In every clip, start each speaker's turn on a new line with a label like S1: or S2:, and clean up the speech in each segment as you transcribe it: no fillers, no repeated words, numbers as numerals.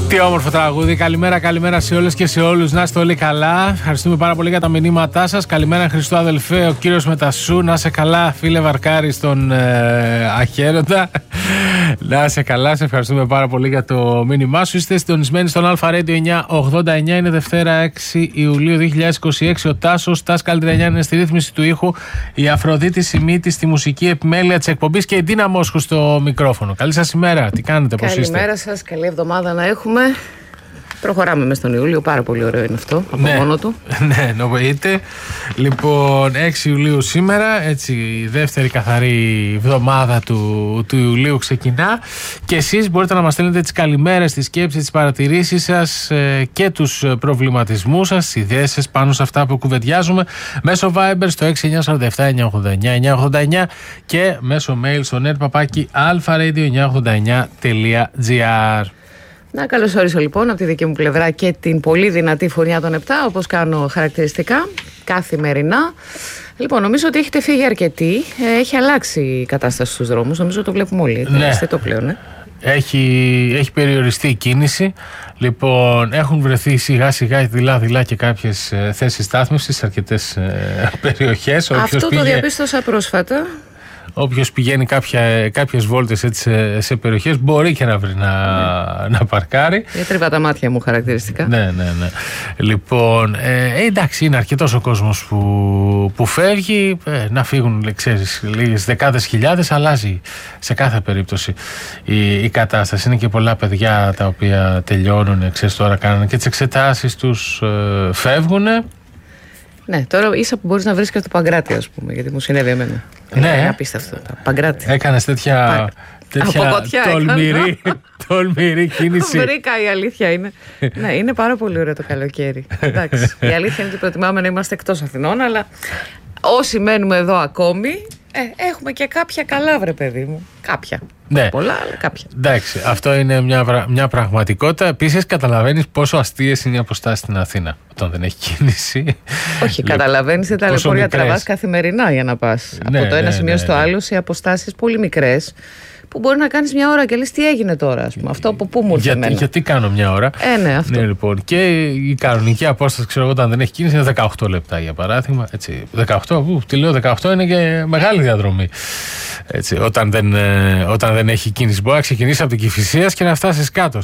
S1: Τι όμορφο τραγούδι. Καλημέρα σε όλες και σε όλους. Να είστε όλοι καλά. Ευχαριστούμε πάρα πολύ για τα μηνύματά σας. Καλημέρα Χριστό αδελφέ, ο κύριος Μετασού. Να είσαι καλά, φίλε Βαρκάρη στον Αχέροντα. Να είσαι καλά, σε ευχαριστούμε πάρα πολύ για το μήνυμά σου. Είστε συντονισμένοι στον Αλφα Radio 989. Είναι Δευτέρα 6 Ιουλίου 2026. Ο Τάσος Καλτρενιάν είναι στη ρύθμιση του ήχου. Η Αφροδίτη Σιμίτη στη μουσική επιμέλεια της εκπομπής και η Ντίνα Μόσχου στο μικρόφωνο. Καλή σας ημέρα. Τι κάνετε, πώς είστε?
S2: Καλημέρα σας, καλή εβδομάδα να έχουμε. Προχωράμε μες τον Ιούλιο, πάρα πολύ ωραίο είναι αυτό από μόνο του.
S1: Ναι, εννοείται. Λοιπόν, 6 Ιουλίου σήμερα, έτσι η δεύτερη καθαρή εβδομάδα του Ιουλίου ξεκινά και εσείς μπορείτε να μας στέλνετε τις καλημέρες, τις σκέψεις, τις παρατηρήσεις σας και τους προβληματισμούς σας, τις ιδέες σας πάνω σε αυτά που κουβεντιάζουμε μέσω Viber στο 6947-989-989 και μέσω mail στο net@alfaradio989.gr.
S2: Να καλωσορίσω λοιπόν από τη δική μου πλευρά και την πολύ δυνατή φωνιά των 7, όπως κάνω χαρακτηριστικά καθημερινά. Λοιπόν, νομίζω ότι έχετε φύγει αρκετοί. Έχει αλλάξει η κατάσταση στους δρόμους. Νομίζω το βλέπουμε όλοι.
S1: Ναι.
S2: Είστε το πλέον,
S1: Έχει περιοριστεί η κίνηση. Λοιπόν, έχουν βρεθεί σιγά σιγά δειλά και κάποιες θέσεις στάθμευσης σε αρκετές περιοχές.
S2: Αυτό το διαπίστωσα πρόσφατα.
S1: Όποιος πηγαίνει κάποιες βόλτες έτσι σε περιοχές μπορεί και να βρει να παρκάρει.
S2: Τρίβα τα μάτια μου χαρακτηριστικά.
S1: Ναι. Λοιπόν, εντάξει, είναι αρκετός ο κόσμος που φεύγει. Να φύγουν, ξέρεις, λίγες δεκάδες χιλιάδες. Αλλάζει σε κάθε περίπτωση η κατάσταση. Είναι και πολλά παιδιά τα οποία τελειώνουν, ξέρεις, τώρα κάνανε και τις εξετάσεις τους, φεύγουν.
S2: Ναι, τώρα ίσα που μπορείς να βρεις και το Παγκράτη, ας πούμε, γιατί μου συνέβη εμένα. Είναι απίστευτο. Παγκράτη.
S1: Έκανες τέτοια τολμηρή κίνηση.
S2: Βρήκα, η αλήθεια είναι. Ναι, είναι πάρα πολύ ωραίο το καλοκαίρι. Εντάξει. Η αλήθεια είναι ότι προτιμάμε να είμαστε εκτός Αθηνών, αλλά όσοι μένουμε εδώ ακόμη, έχουμε και κάποια καλά, βρε παιδί μου. Κάποια.
S1: Ναι.
S2: Πολλά, αλλά κάποια.
S1: Εντάξει, αυτό είναι μια πραγματικότητα. Επίσης, καταλαβαίνεις πόσο αστείες είναι οι αποστάσεις στην Αθήνα όταν δεν έχει κίνηση.
S2: Όχι, καταλαβαίνεις, τα λεωφορεία τραβάς καθημερινά για να πας. Από το ένα σημείο στο άλλο, σε αποστάσεις πολύ μικρές, που μπορεί να κάνεις μια ώρα και λες τι έγινε τώρα, ας πούμε. Αυτό από πού μου ήρθε εμένα.
S1: Γιατί κάνω μια ώρα.
S2: Ναι, αυτό.
S1: Ναι, λοιπόν. Και η κανονική απόσταση, ξέρω εγώ, όταν δεν έχει κίνηση είναι 18 λεπτά για παράδειγμα. Έτσι. 18, τι λέω, 18 είναι και μεγάλη διαδρομή. Έτσι, όταν δεν έχει κίνηση. Μπορεί να ξεκινήσει από την Κηφισίας και να φτάσεις κάτω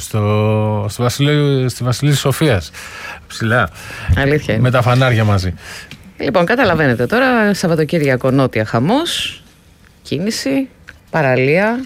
S1: στη Βασιλής Σοφίας. Ψηλά.
S2: Αλήθεια είναι.
S1: Με τα φανάρια μαζί.
S2: Λοιπόν, καταλαβαίνετε τώρα, Σαββατοκύριακο νότια χαμός, κίνηση, παραλία.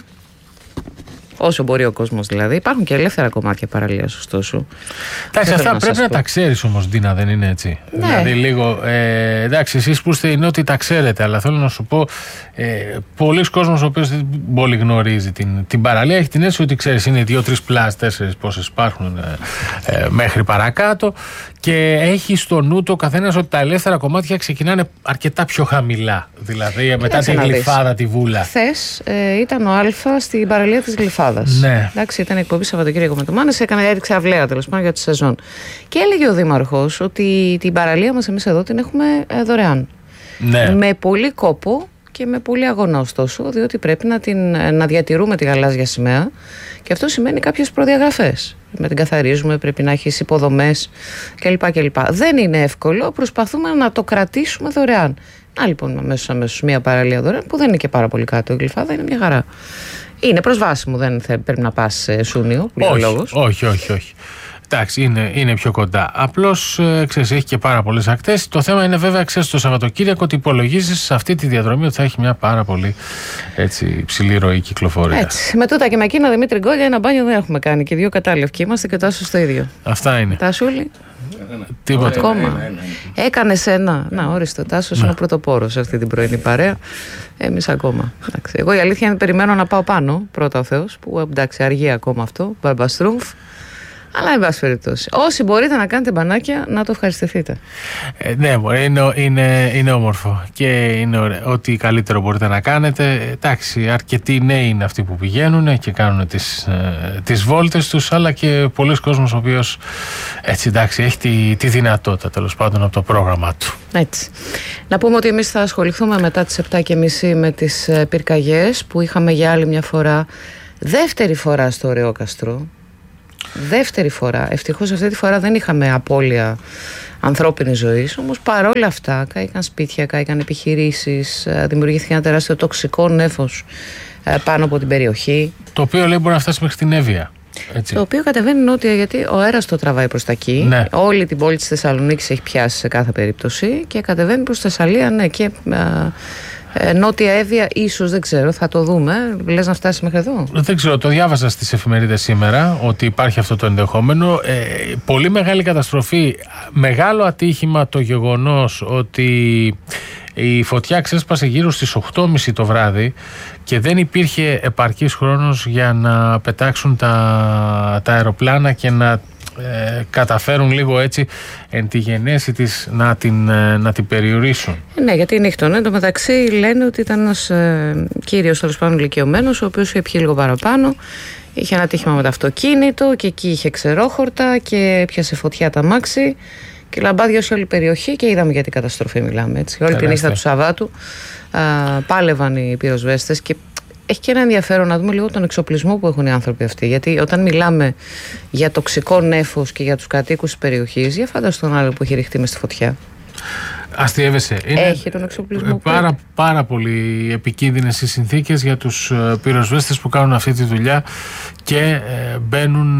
S2: Όσο μπορεί ο κόσμος δηλαδή. Υπάρχουν και ελεύθερα κομμάτια παραλίας, ωστόσο.
S1: Εντάξει, αυτά πρέπει να τα ξέρεις όμως, Ντίνα, δεν είναι έτσι?
S2: Ναι.
S1: Δηλαδή λίγο. Εντάξει, εσείς που είστε οι νότιοι τα ξέρετε, αλλά θέλω να σου πω, πολλοί κόσμος ο οποίος δεν πολύ γνωρίζει την παραλία έχει την αίσθηση ότι ξέρεις, είναι 2-3 πλάς, 4 πόσες υπάρχουν μέχρι παρακάτω και έχει στο νου το καθένας ότι τα ελεύθερα κομμάτια ξεκινάνε αρκετά πιο χαμηλά. Δηλαδή μετά τη Γλυφάδα, τη Βούλα.
S2: Χθες ήταν ο Αλφα στην παραλία της Γλυφάδας.
S1: Ναι.
S2: Εντάξει, ήταν εκπομπή Σαββατοκύριακο με το Μάνες, έριξε αυλαία τέλος πάντων για τη σεζόν. Και έλεγε ο Δήμαρχος ότι την παραλία μας εμείς εδώ την έχουμε δωρεάν.
S1: Ναι.
S2: Με πολύ κόπο και με πολύ αγώνα, ωστόσο, διότι πρέπει να διατηρούμε τη γαλάζια σημαία και αυτό σημαίνει κάποιες προδιαγραφές. Με την καθαρίζουμε, πρέπει να έχει υποδομές κλπ. Δεν είναι εύκολο, προσπαθούμε να το κρατήσουμε δωρεάν. Να λοιπόν, αμέσως μια παραλία δωρεάν που δεν είναι και πάρα πολύ κάτω. Η Γλυφάδα είναι μια χαρά. Είναι προσβάσιμο, δεν πρέπει να πας Σούνιο.
S1: Όχι. Εντάξει, είναι πιο κοντά. Απλώς, ξέρεις, έχει και πάρα πολλές ακτές. Το θέμα είναι βέβαια, ξέρεις, το Σαββατοκύριακο ότι υπολογίζεις σε αυτή τη διαδρομή ότι θα έχει μια πάρα πολύ υψηλή ροή κυκλοφορίας.
S2: Έτσι. Με τούτα και με εκείνα, Δημήτρη Γκόλια, ένα μπάνιο δεν έχουμε κάνει. Και δύο κατάλευκοι είμαστε και Τάσος το ίδιο.
S1: Αυτά είναι.
S2: Τάσουλη.
S1: Τίποτα.
S2: Ακόμα. Έκανες ένα. Να, ορίστε. Ο Τάσος είναι ο πρωτοπόρος σε αυτή την πρωινή παρέα. Εμείς ακόμα. Εντάξει. Εγώ η αλήθεια είναι περιμένω να πάω πάνω. Πρώτα ο Θεός. Που εντάξει, αργεί ακόμα αυτό. Μπαρμπαστρούμφ. Αλλά εν πάση περιπτώσει, όσοι μπορείτε να κάνετε μπανάκια, να το ευχαριστηθείτε.
S1: Ναι, είναι όμορφο και είναι ωραίο. Ό,τι καλύτερο μπορείτε να κάνετε. Εντάξει, αρκετοί νέοι είναι αυτοί που πηγαίνουν και κάνουν τις βόλτες τους, αλλά και πολλοί κόσμος ο οποίος έτσι, εντάξει, έχει τη δυνατότητα τέλος πάντων από το πρόγραμμά του.
S2: Έτσι. Να πούμε ότι εμείς θα ασχοληθούμε μετά τις 7:30 με τις πυρκαγιές που είχαμε για άλλη μια φορά, δεύτερη φορά στο Ρεόκαστρο. δεύτερη φορά. Ευτυχώς αυτή τη φορά δεν είχαμε απώλεια ανθρώπινης ζωής, όμως παρόλα αυτά κάηκαν σπίτια, κάηκαν επιχειρήσεις, δημιουργήθηκε ένα τεράστιο τοξικό νέφος πάνω από την περιοχή.
S1: Το οποίο λέει μπορεί να φτάσει μέχρι την Εύβοια. Έτσι.
S2: Το οποίο κατεβαίνει νότια, γιατί ο αέρας το τραβάει προς τα εκεί.
S1: Ναι.
S2: Όλη την πόλη της Θεσσαλονίκης έχει πιάσει σε κάθε περίπτωση και κατεβαίνει προς Θεσσαλία, ναι, και νότια Εύβοια, ίσως, δεν ξέρω, θα το δούμε. Λες να φτάσει μέχρι εδώ?
S1: Δεν ξέρω, το διάβασα στις εφημερίδες σήμερα ότι υπάρχει αυτό το ενδεχόμενο. Πολύ μεγάλη καταστροφή, μεγάλο ατύχημα το γεγονός ότι η φωτιά ξέσπασε γύρω στις 8.30 το βράδυ και δεν υπήρχε επαρκής χρόνος για να πετάξουν τα αεροπλάνα και να καταφέρουν λίγο έτσι εν τη γενέση της να την περιορίσουν.
S2: Ναι, γιατί νύχτωνε. Εν τω μεταξύ λένε ότι ήταν ένας κύριος, τέλος πάντων ηλικιωμένος, ο οποίος είχε πιει λίγο παραπάνω, είχε ένα ατύχημα με το αυτοκίνητο και εκεί είχε ξερόχορτα και πιάσε φωτιά τα αμάξι και λαμπάδιωσε όλη η περιοχή και είδαμε για την καταστροφή μιλάμε, έτσι. Όλη τη νύχτα του Σαββάτου πάλευαν οι πυροσβέστες και έχει και ένα ενδιαφέρον να δούμε λίγο τον εξοπλισμό που έχουν οι άνθρωποι αυτοί. Γιατί όταν μιλάμε για τοξικό νέφος και για τους κατοίκους της περιοχής, για φανταστούν τον άλλο που έχει ρηχτεί μες στη φωτιά.
S1: Αστείευεσαι.
S2: Έχει τον εξοπλισμό
S1: πάρα πολύ επικίνδυνες οι συνθήκες για τους πυροσβέστες που κάνουν αυτή τη δουλειά και μπαίνουν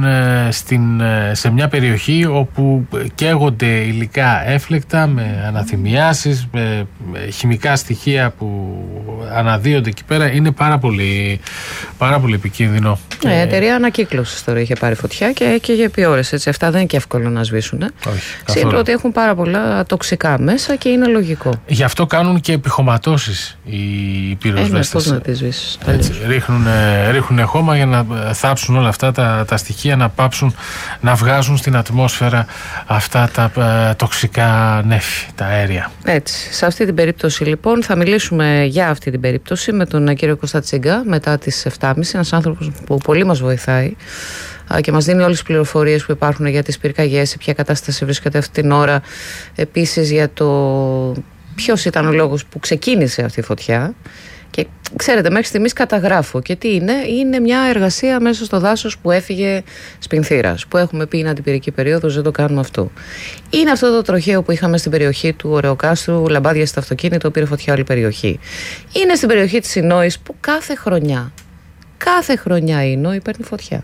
S1: σε μια περιοχή όπου καίγονται υλικά έφλεκτα με αναθυμιάσεις, με χημικά στοιχεία που αναδύονται εκεί πέρα. Είναι πάρα πολύ επικίνδυνο.
S2: Η εταιρεία ανακύκλωσης τώρα είχε πάρει φωτιά και έκαιγε επί ώρες, έτσι. Αυτά δεν είναι και εύκολο να σβήσουν. Σίγουρα ότι έχουν πάρα πολλά τοξικά μέσα και είναι λογικό.
S1: Γι' αυτό κάνουν και επιχωματώσεις οι πυροσβέστες.
S2: Πώς να τις σβήσεις?
S1: Ρίχνουν χώμα για να θάψουν όλα αυτά τα στοιχεία, να πάψουν να βγάζουν στην ατμόσφαιρα αυτά τα τοξικά νέφη, τα αέρια.
S2: Έτσι. Σε αυτή την περίπτωση λοιπόν θα μιλήσουμε για αυτή την περίπτωση με τον κύριο Κώστα Τσίγκα μετά τις 7.30, ένας άνθρωπος που πολύ μας βοηθάει και μας δίνει όλες τις πληροφορίες που υπάρχουν για τις πυρκαγιές, σε ποια κατάσταση βρίσκεται αυτή την ώρα, επίσης για το ποιος ήταν ο λόγος που ξεκίνησε αυτή η φωτιά. Και ξέρετε, μέχρι στιγμής καταγράφω και τι είναι μια εργασία μέσα στο δάσος που έφυγε σπινθήρας, που έχουμε πει είναι αντιπυρική περίοδος, δεν το κάνουμε αυτό. Είναι αυτό το τροχαίο που είχαμε στην περιοχή του Ωρεοκάστρου, λαμπάδια στο αυτοκίνητο, πήρε φωτιά όλη η περιοχή. Είναι στην περιοχή της Ινόης που κάθε χρονιά η Ινόη παίρνει φωτιά.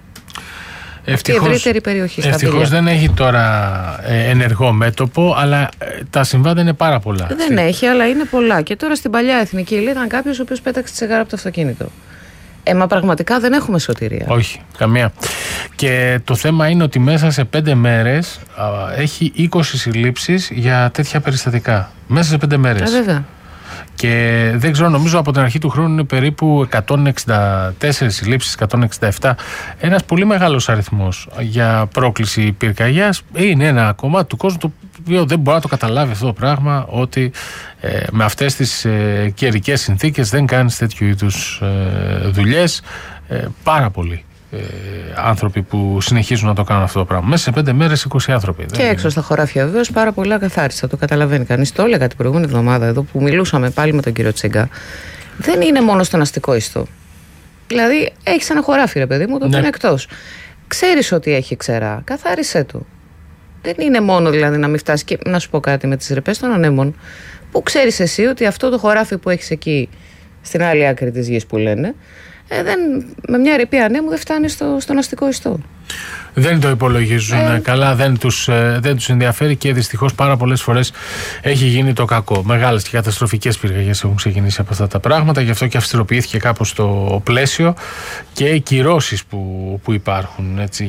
S1: Ευτυχώς δεν έχει τώρα ενεργό μέτωπο, αλλά τα συμβάντα είναι πάρα πολλά.
S2: Δεν έχει, αλλά είναι πολλά. Και τώρα στην παλιά Εθνική Ύλη ήταν κάποιος ο οποίος πέταξε τη σιγάρα από το αυτοκίνητο. Μα πραγματικά δεν έχουμε σωτηρία.
S1: Όχι, καμία. Και το θέμα είναι ότι μέσα σε 5 μέρες έχει 20 συλλήψεις για τέτοια περιστατικά. Μέσα σε 5 μέρες.
S2: Βέβαια.
S1: Και δεν ξέρω, νομίζω από την αρχή του χρόνου είναι περίπου 164 συλλήψεις, 167. Ένας πολύ μεγάλος αριθμός για πρόκληση πυρκαγιάς. Είναι ένα κομμάτι του κόσμου το οποίο δεν μπορεί να το καταλάβει αυτό το πράγμα, ότι με αυτές τις καιρικές συνθήκες δεν κάνεις τέτοιου είδους δουλειές. Πάρα πολλοί άνθρωποι που συνεχίζουν να το κάνουν αυτό το πράγμα. Μέσα σε 5 μέρες 20 άνθρωποι.
S2: Και έξω στα χωράφια βεβαίως πάρα πολλά καθάριστα. Το καταλαβαίνει κανείς. Το έλεγα την προηγούμενη εβδομάδα εδώ που μιλούσαμε πάλι με τον κύριο Τσίγκα. Δεν είναι μόνο στον αστικό ιστό. Δηλαδή έχεις ένα χωράφι, ρε παιδί μου, το οποίο είναι εκτός. Ξέρεις ότι έχει ξερά. Καθάρισέ το. Δεν είναι μόνο δηλαδή να μην φτάσει. Και να σου πω κάτι με τις ρεπές των ανέμων, που ξέρεις εσύ ότι αυτό το χωράφι που έχεις εκεί στην άλλη άκρη της γης που λένε. Με μια ρηπή ανέμου δεν φτάνει στον αστικό ιστό.
S1: Δεν το υπολογίζουν καλά, δεν τους ενδιαφέρει και δυστυχώς πάρα πολλές φορές έχει γίνει το κακό. Μεγάλες και καταστροφικές πυρκαγιές έχουν ξεκινήσει από αυτά τα πράγματα, γι' αυτό και αυστηροποιήθηκε κάπως το πλαίσιο και οι κυρώσεις που υπάρχουν, έτσι,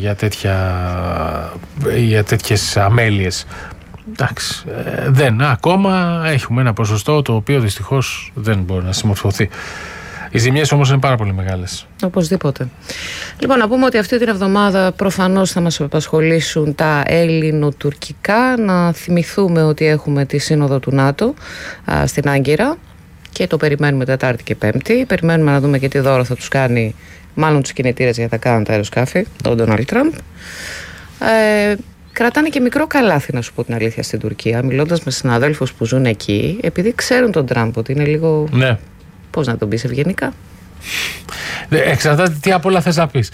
S1: για τέτοιες αμέλειες. Εντάξει, ακόμα έχουμε ένα ποσοστό το οποίο δυστυχώς δεν μπορεί να συμμορφωθεί. Οι ζημιές όμως είναι πάρα πολύ μεγάλες.
S2: Οπωσδήποτε. Λοιπόν, να πούμε ότι αυτή την εβδομάδα προφανώς θα μας απασχολήσουν τα ελληνοτουρκικά. Να θυμηθούμε ότι έχουμε τη σύνοδο του ΝΑΤΟ στην Άγκυρα και το περιμένουμε Τετάρτη και Πέμπτη. Περιμένουμε να δούμε και τι δώρο θα τους κάνει, μάλλον τους κινητήρες για να κάνουν τα αεροσκάφη, τον Ντόναλντ Τραμπ. Κρατάνε και μικρό καλάθι, να σου πω την αλήθεια, στην Τουρκία, μιλώντας με συναδέλφους που ζουν εκεί, επειδή ξέρουν τον Τραμπ ότι είναι λίγο.
S1: Ναι.
S2: Πώς να τον πεις ευγενικά?
S1: Εξαρτάται τι απ' όλα θες να πεις.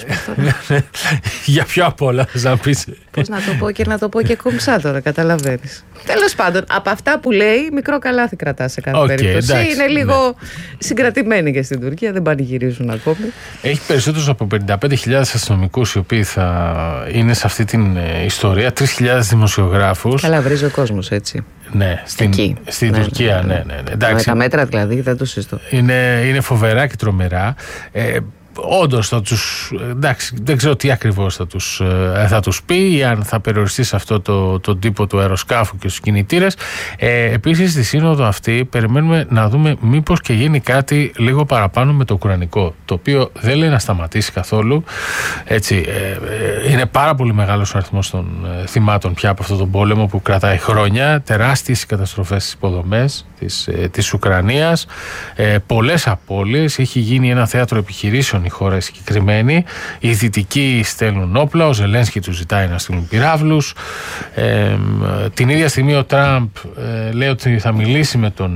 S1: Για ποιο απ' όλα θες να πεις.
S2: Πώς να το πω και να το πω και κομψά τώρα, καταλαβαίνεις. Τέλος πάντων, από αυτά που λέει, μικρό καλάθι κρατά σε κάθε περίπτωση.
S1: Εντάξει,
S2: είναι λίγο συγκρατημένοι και στην Τουρκία, δεν πανηγυρίζουν ακόμη.
S1: Έχει περισσότερους από 55.000 αστυνομικούς οι οποίοι θα είναι σε αυτή την ιστορία, 3.000 δημοσιογράφους.
S2: Καλά, βρίζει ο κόσμος, έτσι.
S1: Ναι, στην Τουρκία, ναι.
S2: Με τα μέτρα δηλαδή, δεν το συζητώ.
S1: Είναι φοβερά και τρομερά. Όντως θα τους. Εντάξει, δεν ξέρω τι ακριβώς θα τους πει ή αν θα περιοριστεί σε αυτό τον τύπο του αεροσκάφου και στους κινητήρες. Επίσης, στη σύνοδο αυτή περιμένουμε να δούμε μήπως και γίνει κάτι λίγο παραπάνω με το ουκρανικό. Το οποίο δεν λέει να σταματήσει καθόλου. Έτσι, είναι πάρα πολύ μεγάλος ο αριθμός των θυμάτων πια από αυτόν τον πόλεμο που κρατάει χρόνια. Τεράστιες καταστροφές στις υποδομές της Ουκρανίας. Πολλές απώλειες. Έχει γίνει ένα θέατρο επιχειρήσεων η χώρα συγκεκριμένη. Οι δυτικοί στέλνουν όπλα, ο Ζελένσκι του ζητάει να στείλουν πυράβλους. Την ίδια στιγμή ο Τραμπ λέει ότι θα μιλήσει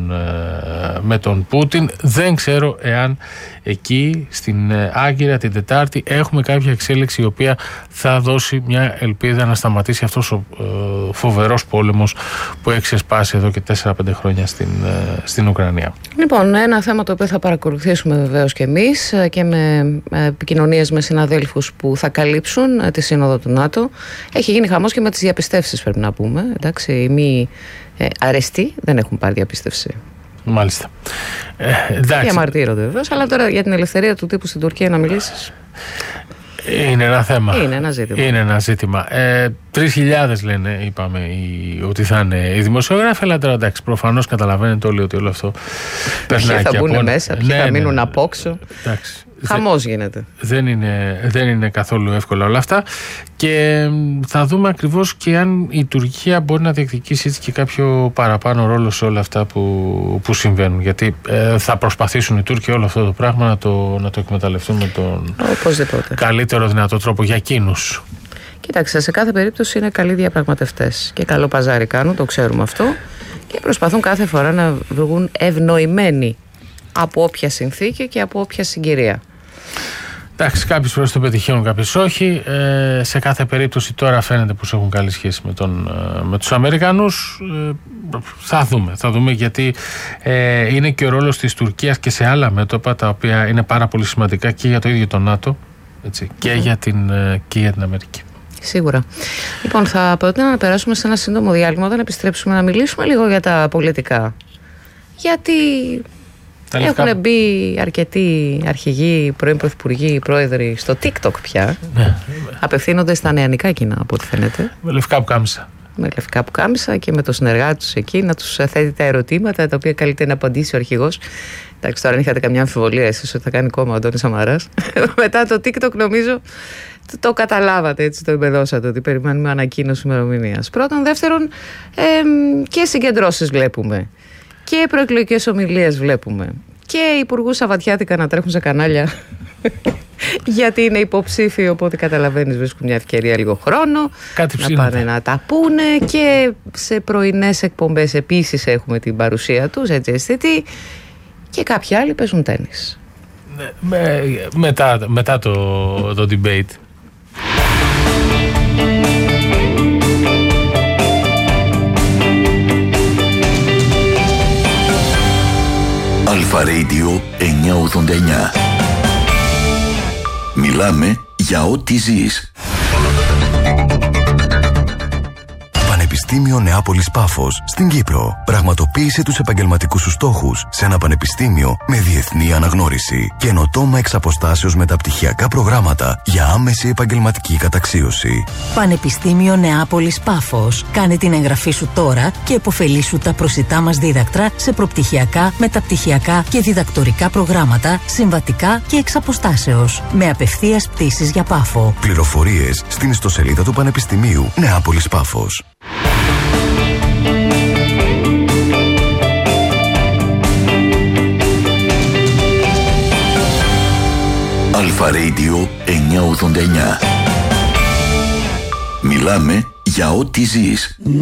S1: με τον Πούτιν. Δεν ξέρω εάν εκεί στην Άγκυρα την Τετάρτη έχουμε κάποια εξέλιξη η οποία θα δώσει μια ελπίδα να σταματήσει αυτός ο φοβερός πόλεμος που έχει ξεσπάσει εδώ και 4-5 χρόνια στην Ουκρανία.
S2: Λοιπόν, ένα θέμα το οποίο θα παρακολουθήσουμε βεβαίως και εμείς και με επικοινωνίες με συναδέλφους που θα καλύψουν τη Σύνοδο του ΝΑΤΟ. Έχει γίνει χαμός και με τις διαπιστεύσεις, πρέπει να πούμε. Εντάξει, οι μη αρεστοί δεν έχουν πάρει διαπίστευση.
S1: Μάλιστα.
S2: Διαμαρτύρονται βεβαίως, αλλά τώρα για την ελευθερία του τύπου στην Τουρκία να μιλήσεις.
S1: Είναι ένα θέμα.
S2: Είναι ένα ζήτημα.
S1: 3.000 λένε, είπαμε, ότι θα είναι οι δημοσιογράφοι, αλλά τώρα εντάξει, προφανώς καταλαβαίνετε όλοι ότι όλο αυτό περνάει και από.
S2: Θα μπουν μέσα, ποιοι θα μείνουν απόξω. Χαμός γίνεται.
S1: Δεν είναι καθόλου εύκολα όλα αυτά και θα δούμε ακριβώς και αν η Τουρκία μπορεί να διεκδικήσει έτσι και κάποιο παραπάνω ρόλο σε όλα αυτά που συμβαίνουν, γιατί θα προσπαθήσουν οι Τούρκοι όλο αυτό το πράγμα να το εκμεταλλευτούν με τον καλύτερο δυνατό τρόπο για εκείνους.
S2: Κοίταξε, σε κάθε περίπτωση είναι καλοί διαπραγματευτές και καλό παζάρι κάνουν, το ξέρουμε αυτό, και προσπαθούν κάθε φορά να βγουν ευνοημένοι από όποια συνθήκη και από όποια συγκυρία.
S1: Εντάξει, κάποιες φορές το πετυχαίνουν, κάποιες όχι. Σε κάθε περίπτωση τώρα φαίνεται πως έχουν καλή σχέση με τους Αμερικανούς. Θα δούμε γιατί είναι και ο ρόλος της Τουρκίας και σε άλλα μέτωπα τα οποία είναι πάρα πολύ σημαντικά και για το ίδιο το ΝΑΤΟ, έτσι, και για την Αμερική. Σίγουρα.
S2: Λοιπόν, θα πρότεινα να περάσουμε σε ένα σύντομο διάλειμμα όταν επιστρέψουμε να μιλήσουμε λίγο για τα πολιτικά. Γιατί έχουν μπει αρκετοί αρχηγοί, πρώην πρωθυπουργοί, πρόεδροι στο TikTok πια.
S1: Ναι.
S2: Απευθύνονται στα νεανικά κοινά, από ό,τι φαίνεται.
S1: Με λευκά πουκάμισα.
S2: Με λευκά πουκάμισα και με το συνεργάτη τους εκεί να τους θέτει τα ερωτήματα τα οποία καλείται να απαντήσει ο αρχηγός. Εντάξει, τώρα αν είχατε καμιά αμφιβολία εσείς ότι θα κάνει κόμμα ο Αντώνης Σαμαράς, μετά το TikTok νομίζω το καταλάβατε, έτσι το εμπεδώσατε, ότι περιμένουμε ανακοίνωση ημερομηνίας. Πρώτον, δεύτερον, και συγκεντρώσεις βλέπουμε και προεκλογικές ομιλίες βλέπουμε και υπουργούς Σαββατιάτικα να τρέχουν σε κανάλια γιατί είναι υποψήφιοι, οπότε καταλαβαίνεις, βρίσκουν μια ευκαιρία λίγο χρόνο να πάνε να τα πούνε, και σε πρωινές εκπομπές επίσης έχουμε την παρουσία τους, έτσι αισθητή, και κάποιοι άλλοι παίζουν τένις.
S1: Μετά το debate.
S3: Αλφα Radio 989. Μιλάμε για ό,τι ζεις. Πανεπιστήμιο Νεάπολης Πάφος στην Κύπρο. Πραγματοποίησε τους επαγγελματικούς σου στόχους σε ένα πανεπιστήμιο με διεθνή αναγνώριση. Καινοτόμα εξ αποστάσεως μεταπτυχιακά προγράμματα για άμεση επαγγελματική καταξίωση.
S4: Πανεπιστήμιο Νεάπολης Πάφος. Κάνε την εγγραφή σου τώρα και επωφελήσου τα προσιτά μας δίδακτρα σε προπτυχιακά, μεταπτυχιακά και διδακτορικά προγράμματα, συμβατικά και εξ αποστάσεως. Με απευθείας πτήσεις για Πάφο.
S3: Πληροφορίες στην ιστοσελίδα του Πανεπιστημίου Νεάπολης Πάφος. Αλφα Radio 989. Μιλάμε για ό,τι ζεις.